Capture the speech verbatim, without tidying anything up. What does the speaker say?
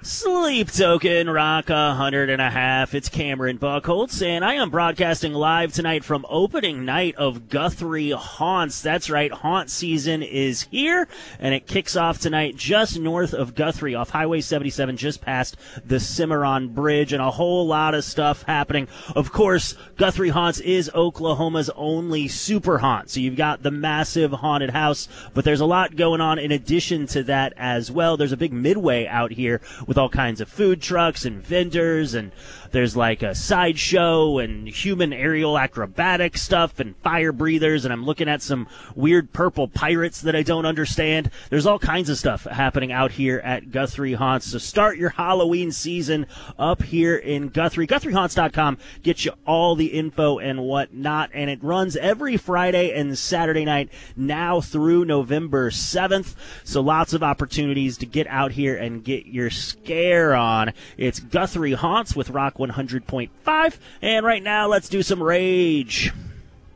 Sleep Token, Rock a hundred and a half. It's Cameron Buckholtz, and I am broadcasting live tonight from opening night of Guthrie Haunts. That's right, haunt season is here, and it kicks off tonight just north of Guthrie off Highway seventy-seven, just past the Cimarron Bridge, and a whole lot of stuff happening. Of course, Guthrie Haunts is Oklahoma's only super haunt, so you've got the massive haunted house, but there's a lot going on in addition to that as well. There's a big midway out here with all kinds of food trucks and vendors, and there's like a sideshow and human aerial acrobatic stuff and fire breathers, and I'm looking at some weird purple pirates that I don't understand. There's all kinds of stuff happening out here at Guthrie Haunts. So start your Halloween season up here in Guthrie. Guthrie Haunts dot com gets you all the info and whatnot, and it runs every Friday and Saturday night now through November seventh. So lots of opportunities to get out here and get your scare on. It's Guthrie Haunts with Rock one hundred point five, and right now let's do some Rage.